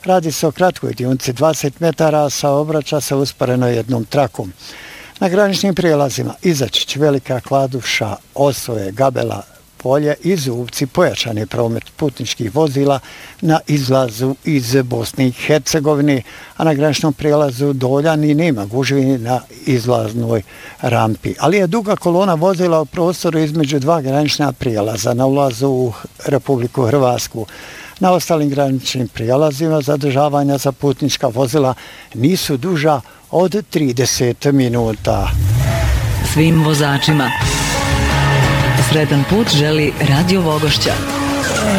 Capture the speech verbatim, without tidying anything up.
Radi se o kratkoj dionici dvadeset metara, saobraća se usporeno jednom trakom. Na graničnim prijelazima Izačić, Velika Kladuša, Osoje, Gabela, Polje i Zubci pojačan je promet putničkih vozila na izlazu iz Bosne i Hercegovine, a na graničnom prijelazu Doljani nema gužvi na izlaznoj rampi. Ali je duga kolona vozila u prostoru između dva granična prijelaza na ulazu u Republiku Hrvatsku. Na ostalim graničnim prijelazima zadržavanja za putnička vozila nisu duža od trideset minuta. Svim vozačima sretan put želi Radio Vogošća.